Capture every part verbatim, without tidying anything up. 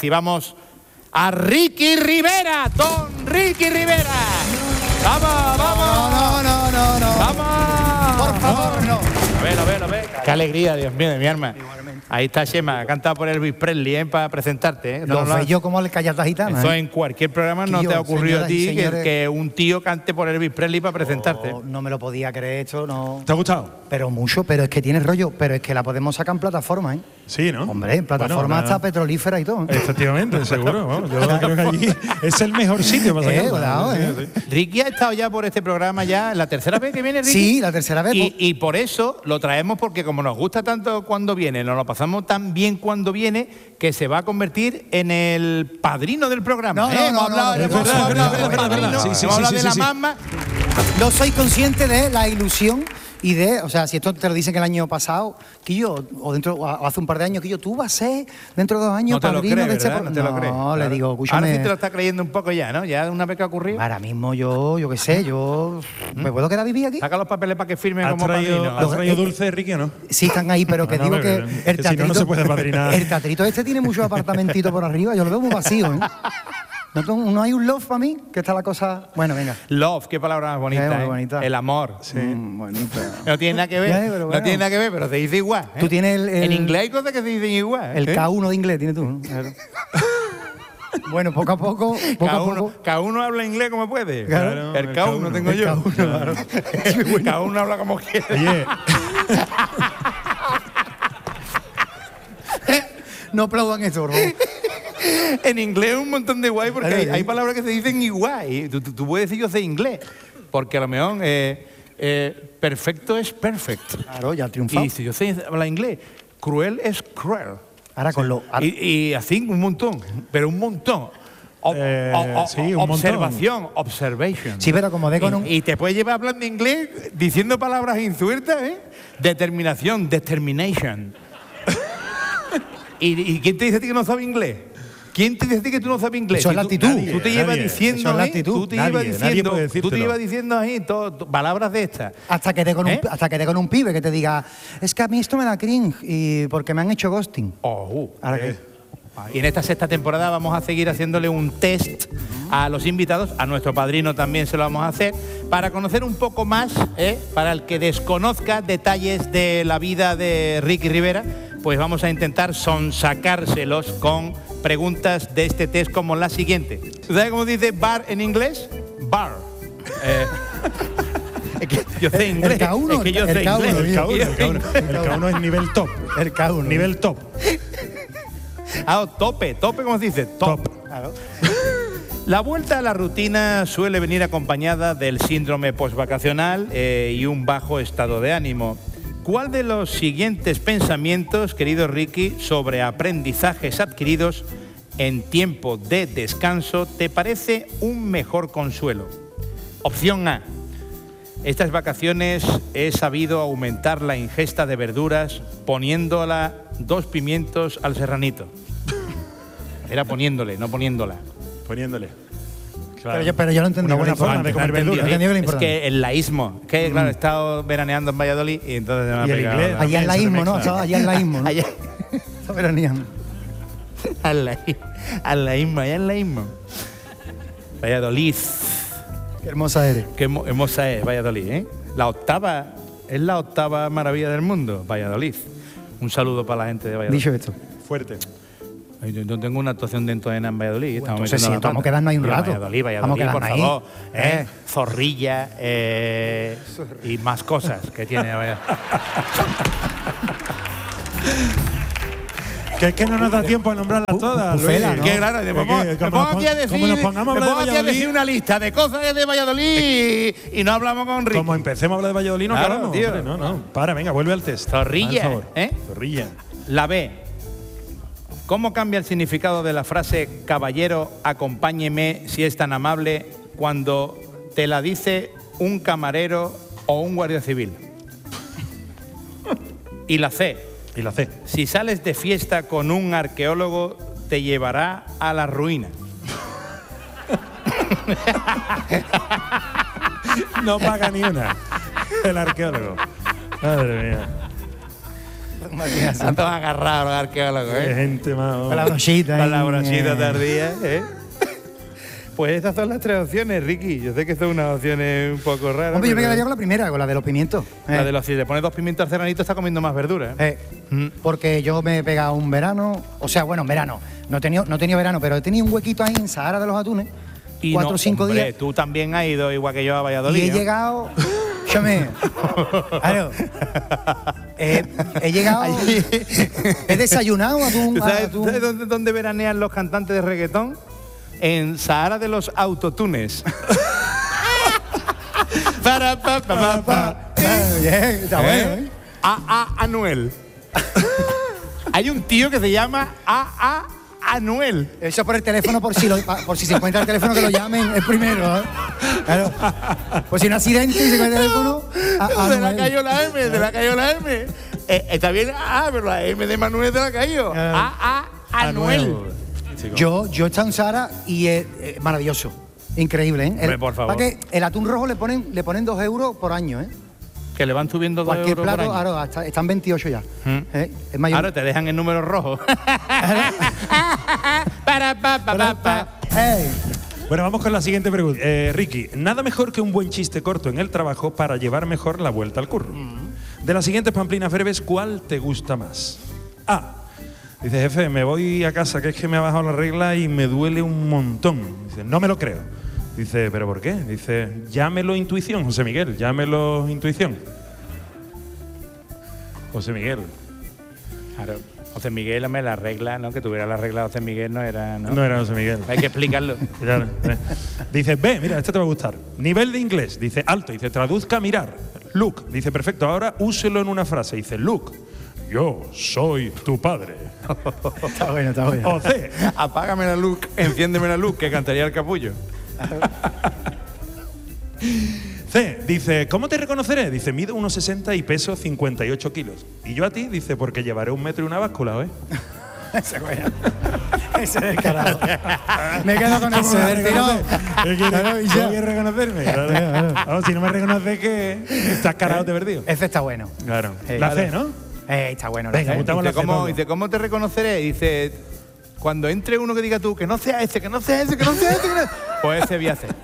activamos a Ricky Rivera, don Ricky Rivera. ¡Vamos, vamos! No, no, no, no. ¡Vamos! Por favor, no. A ver, a ver, a ver. Qué alegría, Dios mío, de mi alma. Ahí está Chema, ha cantado por Elvis Presley, ¿eh? Para presentarte, ¿eh? Lo sé yo como el Callata Gitana. Eso ¿eh? en cualquier programa no Quillo, te ha ocurrido a ti que, señores. que un tío cante por Elvis Presley para presentarte. Oh, no me lo podía creer esto, no. ¿Te ha gustado? Pero mucho, pero es que tiene rollo, pero es que la podemos sacar en plataforma, ¿eh? Sí, ¿no? Hombre, en plataforma Bueno, hasta petrolífera y todo. ¿eh? Efectivamente, seguro. Vamos, yo creo que allí es el mejor sitio para Eh, sacarlo. cuidado, Sí, eh. sí. Ricky ha estado ya por este programa ya la tercera vez que viene, Ricky. Sí, la tercera vez. Y, y por eso lo traemos porque como nos gusta tanto cuando viene, nos lo pasamos tan bien cuando viene, que se va a convertir en el padrino del programa. No, ¿eh? no, Hemos no, hablado no, de- es verdad, hemos es verdad, hablado es del verdad, padrino, es verdad. Sí, sí, hemos hablado sí, de sí, la sí. mamá. Yo soy consciente de la ilusión y de, o sea, si esto te lo dicen que el año pasado, que yo, o dentro, o hace un par de años, que yo, tú vas a ser dentro de dos años No te lo padrino crees, de este ¿verdad? pro- No te lo no, crees. le Claro. digo, Ahora escúchame. sí te lo está creyendo un poco ya, ¿no? Ya una vez que ha ocurrido. Ahora mismo yo, yo qué sé, yo me puedo quedar a vivir aquí. Saca los papeles para que firmen ¿Has como traído, padrino. ¿has traído dulce, Ricky, o no? Sí, están ahí, pero que Ah, no, digo pero que que el si no, no teatrito, se puede padrinar. el teatrito este tiene muchos apartamentitos por arriba, yo lo veo muy vacío, ¿eh? ¿No, tengo- no hay un love para mí? Que está la cosa... Bueno, venga. Love, qué palabra más bonita, Eh, muy ¿eh? bonita. El amor. Mm, bonito. No tiene nada que ver, Ya, pero no bueno. tiene nada que ver, pero se dice igual. ¿eh? Tú tienes el- el- En inglés hay cosas que se dicen igual. El ¿eh? K uno de inglés tiene tú, ¿no? Claro. Bueno, poco a poco, poco cada, a uno, poco. cada uno habla inglés como puede. Claro. El K uno tengo El yo. K uno, claro. Cada uno habla como quiere. Oye, No aplaudan eso, por favor. En inglés un montón de guay porque Claro, hay, sí. hay palabras que se dicen igual. Y tú, tú- tú puedes decir yo sé inglés. Porque a lo mejor eh, eh, perfecto es perfect. Claro, ya ha triunfado. Y si yo sé hablar inglés, cruel es cruel. Ahora con lo... Y, y así un montón, pero un montón. O- Eh, o- o- sí, un montón. observación, observation. Sí, pero como de con y, un... y te puedes llevar hablando inglés diciendo palabras insueltas, ¿eh? Determinación, determination. ¿Y, ¿Y quién te dice a ti que no sabe inglés? ¿Quién te dice a ti que tú no sabes inglés? Eso es la Si tú- actitud. Tú, te Nadie, llevas nadie. diciendo, Eso es la ¿eh? actitud. Tú te Nadie, llevas nadie diciendo, puede tú te decírtelo. llevas diciendo ahí todo, to- palabras de estas. Hasta que, dé con un, ¿Eh? hasta que dé con un pibe que te diga, es que a mí esto me da cringe y porque me han hecho ghosting. Oh, uh. Ahora qué. Y en esta sexta temporada vamos a seguir haciéndole un test a los invitados, a nuestro padrino también se lo vamos a hacer, para conocer un poco más, ¿eh? Para el que desconozca detalles de la vida de Ricky Rivera, pues vamos a intentar sonsacárselos con preguntas de este test como la siguiente. ¿Sabes cómo dice bar en inglés? Bar. Eh, es que yo sé inglés. El K uno, es que yo el sé K uno, inglés. el K uno, Yo el sé K uno, el K uno es nivel top. El K uno. Nivel top. Ah, tope, tope, ¿cómo se dice? Top. Top. Claro. La vuelta a la rutina suele venir acompañada del síndrome postvacacional eh, y un bajo estado de ánimo. ¿Cuál de los siguientes pensamientos, querido Ricky, sobre aprendizajes adquiridos en tiempo de descanso te parece un mejor consuelo? Opción A. Estas vacaciones he sabido aumentar la ingesta de verduras poniéndola dos pimientos al serranito. Era poniéndole, no poniéndola. Poniéndole. Claro. Pero yo, pero yo no entendí. Una buena la forma de importancia. comer verduras. No entendí la Es importancia. que el laísmo, que claro, he estado veraneando en Valladolid y entonces se me ha Y el pegado inglés. la- Allá en la se ismo, ¿no? remezcla. Estaba allá en la ismo, ¿no? Allá, Está veraneando. al la- al laísmo, allá en laísmo. Valladolid, Qué hermosa eres. qué hermo- hermosa es Valladolid, ¿eh? La octava, es la octava maravilla del mundo, Valladolid. Un saludo para la gente de Valladolid. Dicho esto. Fuerte. Ay, Yo, yo tengo una actuación dentro de en Valladolid. estamos entonces metiendo sí, la vamos a pata. quedarnos ahí un Mira, rato. Valladolid, Valladolid, Vamos a por quedarnos ahí. favor. ¿eh? Eh. Zorrilla eh, y más cosas que tiene Valladolid. Que es que no nos da tiempo a nombrarlas todas. Bufela, Luis. ¿no? Que claro, me Es pongo, que me como pongo nos aquí a pon- decir, como nos pongamos a me hablar de pongo aquí a decir Valladolid, una lista de cosas de Valladolid y, y no hablamos con Ricky. Como empecemos a hablar de Valladolid, no Claro, acabamos. tío. hombre, No, no. Para, venga, vuelve al test. Zorrilla, Por favor. ¿eh? Zorrilla. La B. ¿Cómo cambia el significado de la frase caballero, acompáñeme si es tan amable cuando te la dice un camarero o un guardia civil? Y la C. Y la C. Si sales de fiesta con un arqueólogo, te llevará a la ruina. No paga ni una. El arqueólogo. Madre mía. Están todos agarrados los arqueólogos, Qué ¿eh? gente más. Con la brochita. Con la ahí, brochita eh. tardía, ¿eh? Pues estas son las tres opciones, Ricky. Yo sé que son unas opciones un poco raras. Hombre, yo me pero quedaría con la primera, con la de los pimientos. La eh. de los, si le pones dos pimientos al serranito está comiendo más verdura. ¿eh? Eh, Mm. porque yo me he pegado un verano, o sea, bueno, en verano. No he tenido, no he tenido verano, pero he tenido un huequito ahí en Sahara de los Atunes. Y cuatro no, o cinco hombre, días. tú también has ido igual que yo a Valladolid. Y he ¿no? llegado. Escúchame. Claro. Eh, he llegado. He desayunado atún. ¿Tú ¿Sabes, atún. sabes dónde, dónde veranean los cantantes de reggaetón? En Sahara de los autotunes. Para, pa, pa, pa, pa. Ah, bien, está bueno, ¿eh? A A Anuel. Hay un tío que se llama A A Anuel. Eso por el teléfono, por si, lo- pa- por si se encuentra el teléfono, que lo llamen el primero. ¿eh? Claro. Por si un accidente y se encuentra el teléfono. a- a Se le ha Manuel. caído la M, se le ha caído la M. Eh, está bien, ah, pero la M de Manuel se le ha caído. A A Anuel. Yo, yo he estado en Sahara y es eh, maravilloso. Increíble, ¿eh? El- Hombre, por favor. para que el atún rojo le ponen, le ponen dos euros por año, ¿eh? Que le van subiendo dos Cualquier euros por plato, año. ahora hasta- están veintiocho ya. Mm. ¿eh? Es mayor. Ahora te dejan el número rojo. Para, pa, pa, pa, pa. Ey, Bueno, vamos con la siguiente pregunta. Eh, Ricky, nada mejor que un buen chiste corto en el trabajo para llevar mejor la vuelta al curro. De las siguientes pamplinas breves, ¿cuál te gusta más? A. Dice, jefe, me voy a casa, que es que me ha bajado la regla y me duele un montón. Dice, no me lo creo. Dice, ¿pero por qué? Dice, llámelo intuición, José Miguel, llámelo intuición. José Miguel. Claro. José Miguel, hombre, la regla, ¿no? Que tuviera la regla de José Miguel no era, ¿no? No era José Miguel. Hay que explicarlo. Claro, eh. Dice, ve, mira, este te va a gustar. Nivel de inglés, dice alto, dice traduzca mirar. Look, dice perfecto, ahora úselo en una frase. Dice, look, yo soy tu padre. está bueno, está bueno. O C, Apágame la luz, enciéndeme la luz, que cantaría el capullo. C, dice, ¿cómo te reconoceré? Dice, mido uno sesenta y peso cincuenta y ocho kilos. Y yo a ti, dice, porque llevaré un metro y una báscula, ¿eh? Ese es bueno. Ese es el carajo. Me quedo con ese del tirón. Claro, y ya. ¿Quieres reconocerme? Claro. Vamos, si no me reconoces, que estás carado de perdido. Ese está bueno. Claro. Eh, La claro. C, ¿no? Eh, está bueno. la Venga, C. apuntamos Dice, la C, ¿cómo, Pablo. dice, ¿cómo te reconoceré? Dice, cuando entre uno que diga tú, que no sea ese, que no sea ese, que no sea ese, que no... Pues ese voy a hacer.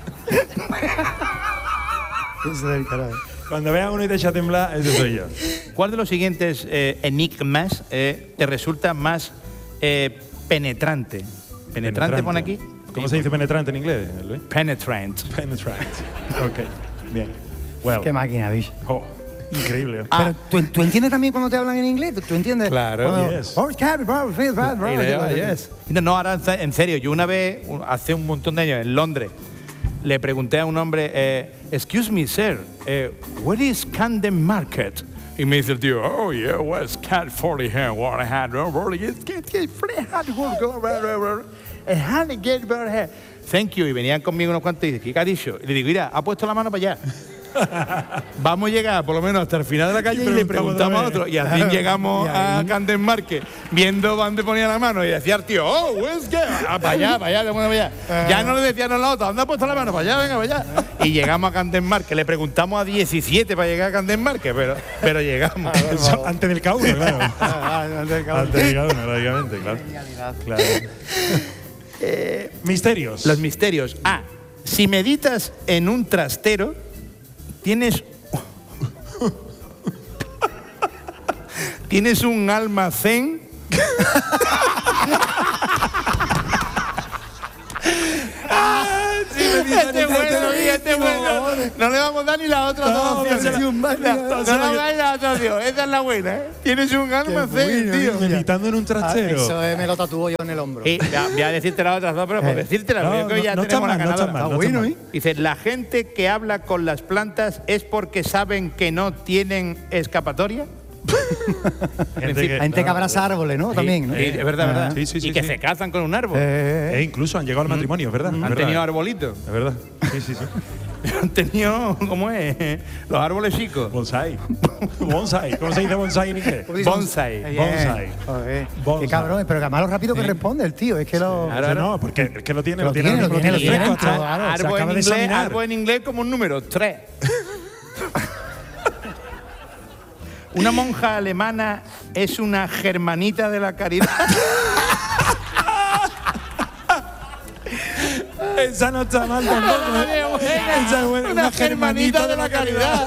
Ese es el carajo. Cuando veas uno y te echa a temblar, ese soy yo. ¿Cuál de los siguientes eh, enigmas eh, te resulta más eh, penetrante? ¿Penetrante pone aquí? ¿Cómo se dice penetrante en inglés, Luis? Penetrant. Penetrante. Ok, bien. Well. Qué máquina, bicho. Oh, increíble. Pero ¿tú, tú entiendes también cuando te hablan en inglés. ¿Tú, tú entiendes? Claro. Cuando, Yes. "Oh, it's Captain Brown, feels bad, bro". Y le digo, yes. No, no, ahora en serio, yo una vez, un- hace un montón de años, en Londres, le pregunté a un hombre, eh, excuse me, sir, eh, where is Camden Market? Y me dice el tío, oh, yeah, what's Cat forty here, what I had, it's get free, had to go, and had to get better here. Thank you. Y venían conmigo unos cuantos y dice, ¿qué ha dicho? Y le digo, mira, ha puesto la mano para allá. Vamos a llegar por lo menos hasta el final de la calle y, le preguntamos a otro. Y así llegamos a Camden Market, viendo dónde ponía la mano. Y decía el tío, oh, where's que? Ah, para allá, para allá, para allá. Ya no le decían a la otra, ¿dónde ha puesto la mano? Para allá, venga, para allá. Y llegamos a Camden Market. Le preguntamos a diecisiete para llegar a Camden Market, pero, pero llegamos. Eso, antes del K uno, claro. Ah, ah, del cabrón. Antes del K uno, lógicamente, claro. Claro. Misterios. Los misterios. Ah, si meditas en un trastero, tienes. tienes un almacén. Este es bueno, este es bueno. No le vamos a dar ni la otra No, opción. pero sí, un No, mal- no le vamos a dar ni la otra opción. Esa es la buena, ¿eh? Tienes un almacén, bueno, tío. Meditando en un Ah, trastero. eso eh, me lo tatúo yo en el hombro. Y ya, voy a decirte las otras dos, pero por decírtelas, No, porque yo creo que ya no, no está tenemos la mal, no está ganadora. mal, no Está está bueno, mal. ¿eh? Dice, la gente que habla con las plantas es porque saben que no tienen escapatoria. Gente que- Gente que abraza árboles, ¿no? También, ¿no? Y- es verdad, Ah. verdad. Sí, sí, sí, y que sí. se casan con un árbol. Eh, E incluso han llegado al matrimonio, es verdad. es Han verdad. tenido arbolitos. Es verdad. Sí, sí, sí. Han tenido, ¿cómo es? Los árboles chicos. Bonsai. Bonsai. ¿Cómo se dice bonsai en inglés? Bonsai. eh, Bonsai. joder. Bonsai. Qué cabrón, pero además lo rápido que responde el tío. Es que lo. Claro, Dice, claro. no, porque es que lo tiene, Lo lo tiene, tiene, lo tiene, lo tiene, fresco, claro. hasta- se Árbol en, acaba de inglés, examinar. árbol en inglés como un número, tres. Una monja alemana es una germanita de la caridad. Esa no está mal tampoco, ¿eh? Esa es buena, una germanita de la caridad.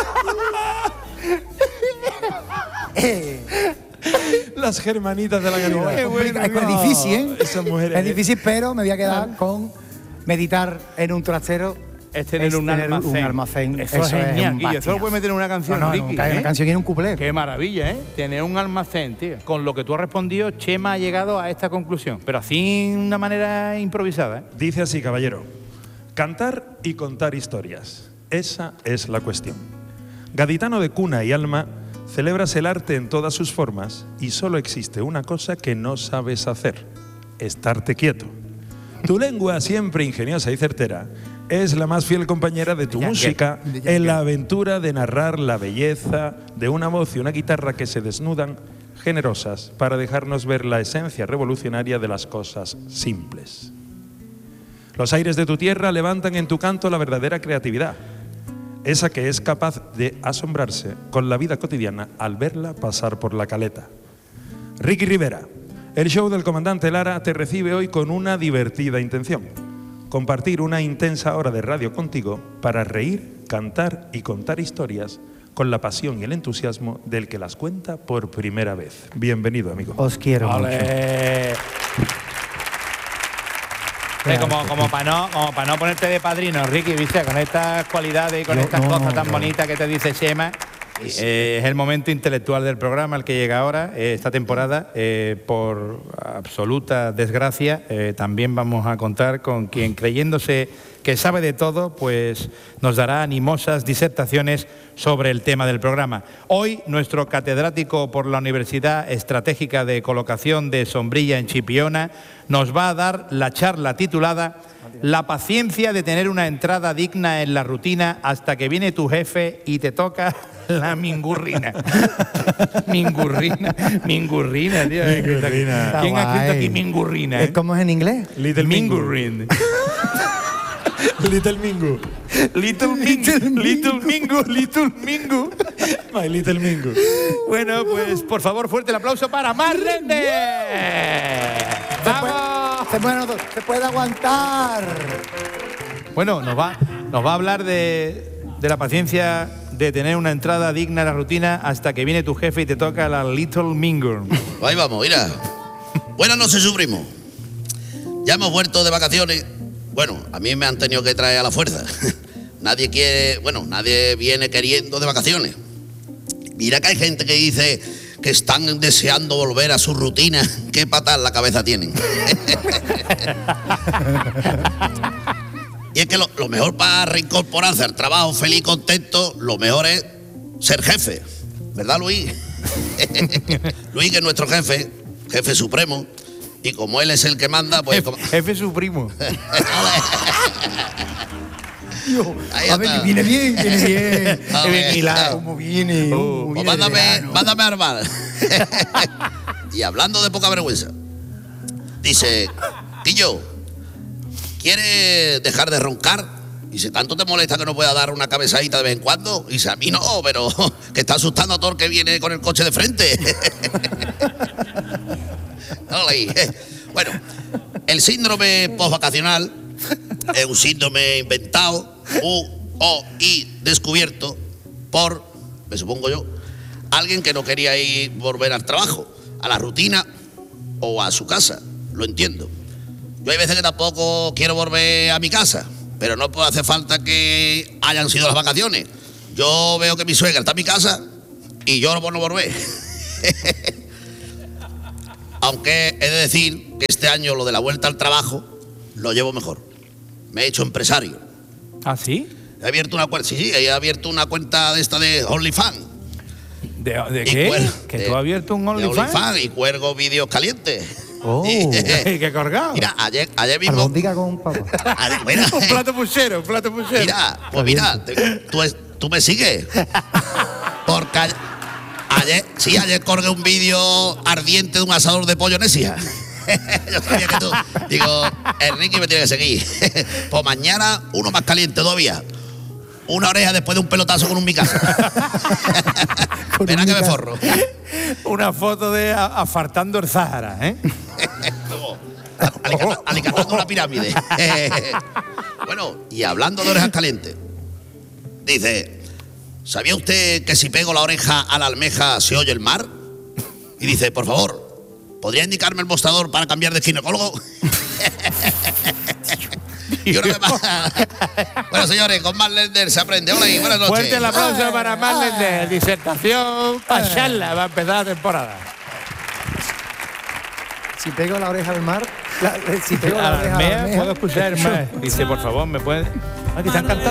Las germanitas de la caridad. Es, bueno, es, es difícil, ¿eh? Esas mujeres. Es difícil, pero me voy a quedar con meditar en un trastero. Es tener, es un, tener almacén. un almacén. Eso, Eso es es genial, un Guillo. Eso lo puedes meter en una canción, no, no, Ricky. no, ¿eh? una canción y en un cuplé. Qué maravilla, ¿eh? Tener un almacén, tío. Con lo que tú has respondido, Chema ha llegado a esta conclusión. Pero así de una manera improvisada, ¿eh? Dice así, caballero. Cantar y contar historias. Esa es la cuestión. Gaditano de cuna y alma, celebras el arte en todas sus formas y solo existe una cosa que no sabes hacer: estarte quieto. Tu lengua, siempre ingeniosa y certera, es la más fiel compañera de tu De música de Yankee. en la aventura de narrar la belleza de una voz y una guitarra que se desnudan generosas para dejarnos ver la esencia revolucionaria de las cosas simples. Los aires de tu tierra levantan en tu canto la verdadera creatividad, esa que es capaz de asombrarse con la vida cotidiana al verla pasar por la caleta. Ricky Rivera, el show del comandante Lara te recibe hoy con una divertida intención: compartir una intensa hora de radio contigo para reír, cantar y contar historias con la pasión y el entusiasmo del que las cuenta por primera vez. Bienvenido, amigo. Os quiero mucho. Eh, como como para no, como para no ponerte de padrino, Ricky, ¿viste? Con estas cualidades y con No, estas no, cosas tan no. bonitas que te dice Chema. Eh, es el momento intelectual del programa el que llega ahora, eh, esta temporada. Eh, por absoluta desgracia, eh, también vamos a contar con quien, creyéndose que sabe de todo, pues nos dará animosas disertaciones sobre el tema del programa. Hoy, nuestro catedrático por la Universidad Estratégica de Colocación de Sombrilla en Chipiona nos va a dar la charla titulada La paciencia de tener una entrada digna en la rutina hasta que viene tu jefe y te toca la mingurrina. Mingurrina, mingurrina, tío. Mingurrina. ¿Quién ha escrito Guay. aquí mingurrina? eh? ¿Cómo es en inglés? Little Mingu. Mingurrin. Little Mingu. Little Mingu, Little Mingu, Little Mingu. My Little Mingu. Bueno, pues por favor, fuerte el aplauso para Mar Rende. ¡Vamos! Se puede, se puede aguantar. Bueno, nos va, nos va a hablar de, de la paciencia de tener una entrada digna a la rutina hasta que viene tu jefe y te toca la Little Mingu. Ahí vamos, mira. Buenas noches, su primo. Ya hemos vuelto de vacaciones. Bueno, a mí me han tenido que traer a la fuerza. Nadie quiere, bueno, nadie viene queriendo de vacaciones. Mira que hay gente que dice que están deseando volver a su rutina. Qué patas en la cabeza tienen. Y es que lo, lo mejor para reincorporarse al trabajo feliz y contento, lo mejor es ser jefe. ¿Verdad, Luis? Luis, que es nuestro jefe, jefe supremo, y como él es el que manda, pues... Como... Jefe su primo. Tío, Ahí a ver, está. viene bien, viene bien. A Qué bien ver, hilado. ¿Cómo viene? Oh, Uh, pues viene de mándame, verano. mándame a armar. Y hablando de poca vergüenza, dice, Quillo, ¿quieres dejar de roncar? Dice, ¿tanto te molesta que no pueda dar una cabezadita de vez en cuando? Dice, a mí no, pero que está asustando a todo el que viene con el coche de frente. Ole. Bueno, el síndrome postvacacional es un síndrome inventado u o y descubierto por, me supongo yo, alguien que no quería ir volver al trabajo, a la rutina o a su casa. Lo entiendo. Yo hay veces que tampoco quiero volver a mi casa, pero no puede hacer falta que hayan sido las vacaciones. Yo veo que mi suegra está en mi casa y lloro por no volver. Aunque he de decir que este año lo de la vuelta al trabajo lo llevo mejor. Me he hecho empresario. ¿Ah, sí? He abierto una cuenta, sí, sí, he abierto una cuenta de esta de OnlyFans. ¿De, de Y qué? cuelgo- ¿Que de- tú has abierto un de OnlyFans? OnlyFans y cuelgo vídeos calientes. Oh, ¡Qué colgado! Mira, ayer, ayer mismo. albóndiga con papa. ayer- mira, Un plato puchero, un plato puchero. mira, pues mira, te- tú, es- tú me sigues. Porque ayer, ayer- sí, ayer colgué un vídeo ardiente de un asador de pollo en Écija. Yo sabía que tú. Digo, Enrique me tiene que seguir. Pues mañana uno más caliente todavía. una oreja después de un pelotazo con un Mikasa. Verá que me forro. Una foto de a- afartando el Sahara, ¿eh? Alicata- Alicatando una pirámide. Bueno, y hablando de orejas calientes, dice, ¿sabía usted que si pego la oreja a la almeja se oye el mar? Y dice, por favor, ¿podría indicarme el mostrador para cambiar de ginecólogo? Y una vez más. Bueno, señores, con Marc Lender se aprende. Hola y buenas noches. Fuerte el aplauso para Marc Lender. Disertación para charla, va a empezar la temporada. Si pego la oreja al mar, la- si pego la A la oreja a la almeja, almeja, puedo escuchar más. Dice, por favor, ¿me puede...? Ah, que están cantando.